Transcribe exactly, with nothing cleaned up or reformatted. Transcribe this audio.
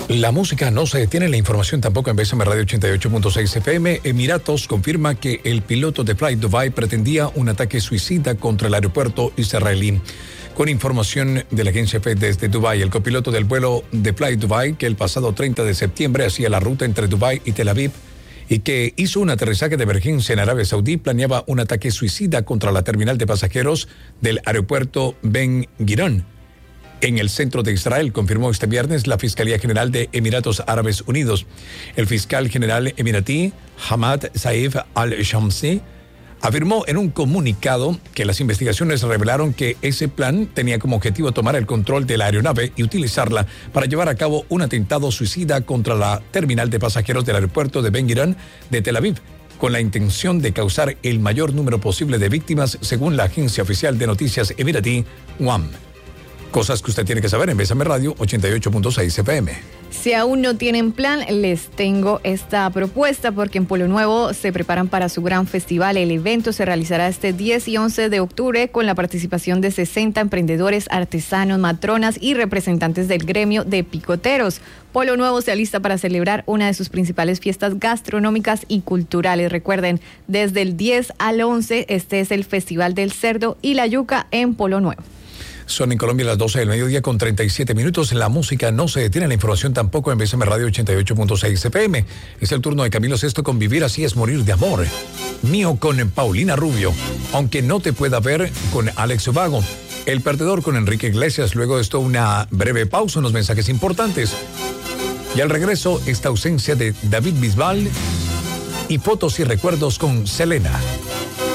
La música no se detiene, la información tampoco en B S M Radio ochenta y ocho punto seis F M. Emiratos confirma que el piloto de Flight Dubai pretendía un ataque suicida contra el aeropuerto israelí. Con información de la agencia F desde Dubái, el copiloto del vuelo de Flight Dubai, que el pasado treinta de septiembre hacía la ruta entre Dubái y Tel Aviv y que hizo un aterrizaje de emergencia en Arabia Saudí, planeaba un ataque suicida contra la terminal de pasajeros del aeropuerto Ben Gurion en el centro de Israel, confirmó este viernes la Fiscalía General de Emiratos Árabes Unidos. El fiscal general emiratí, Hamad Saif al-Shamsi, afirmó en un comunicado que las investigaciones revelaron que ese plan tenía como objetivo tomar el control de la aeronave y utilizarla para llevar a cabo un atentado suicida contra la terminal de pasajeros del aeropuerto de Ben Gurion de Tel Aviv, con la intención de causar el mayor número posible de víctimas, según la agencia oficial de noticias emiratí, W A M. Cosas que usted tiene que saber en B S M Radio ochenta y ocho punto seis F M. Si aún no tienen plan, les tengo esta propuesta porque en Pueblo Nuevo se preparan para su gran festival. El evento se realizará este diez y once de octubre con la participación de sesenta emprendedores, artesanos, matronas y representantes del gremio de picoteros. Pueblo Nuevo se alista para celebrar una de sus principales fiestas gastronómicas y culturales. Recuerden, desde el diez al once, este es el Festival del Cerdo y la Yuca en Pueblo Nuevo. Son en Colombia las doce del mediodía con treinta y siete minutos. La música no se detiene, la información tampoco en B S M Radio ochenta y ocho punto seis F M. Es el turno de Camilo Sesto con Vivir así es morir de amor. Mío con Paulina Rubio. Aunque no te pueda ver con Alex Vago. El perdedor con Enrique Iglesias. Luego de esto una breve pausa, unos mensajes importantes. Y al regreso esta ausencia de David Bisbal y fotos y recuerdos con Selena.